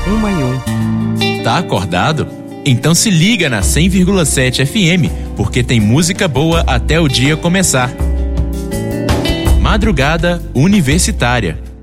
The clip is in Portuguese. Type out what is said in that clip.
Uma e um. Tá acordado? Então se liga na 100,7 FM, porque tem música boa até o dia começar. Madrugada Universitária.